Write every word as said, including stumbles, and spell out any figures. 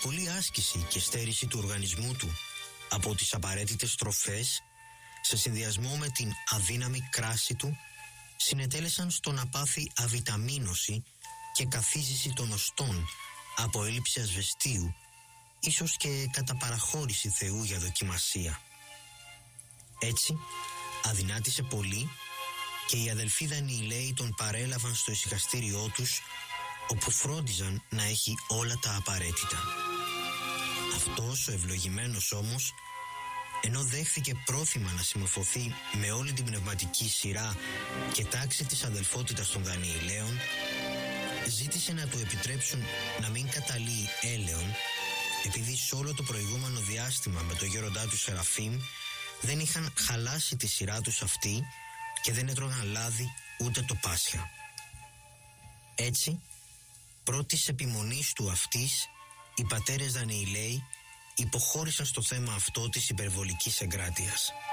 πολλή άσκηση και στέρηση του οργανισμού του από τις απαραίτητες τροφές, σε συνδυασμό με την αδύναμη κράση του, συνετέλεσαν στο να πάθει αβιταμίνωση και καθίζηση των οστών από έλλειψη ασβεστίου, ίσως και κατά παραχώρηση Θεού για δοκιμασία. Έτσι αδυνάτησε πολύ και οι αδελφοί Δανιηλαίοι τον παρέλαβαν στο ησυχαστήριό τους, όπου φρόντιζαν να έχει όλα τα απαραίτητα. Αυτός ο ευλογημένος όμως, ενώ δέχθηκε πρόθυμα να συμμορφωθεί με όλη την πνευματική σειρά και τάξη της αδελφότητας των Δανιηλαίων, ζήτησε να του επιτρέψουν να μην καταλύει έλεον, επειδή σε όλο το προηγούμενο διάστημα με το γέροντά του Σεραφείμ δεν είχαν χαλάσει τη σειρά τους αυτή και δεν έτρωγαν λάδι ούτε το Πάσχα. Έτσι, πρώτης επιμονής του αυτής, οι πατέρες Δανιηλαίοι υποχώρησαν στο θέμα αυτό της υπερβολικής εγκράτειας.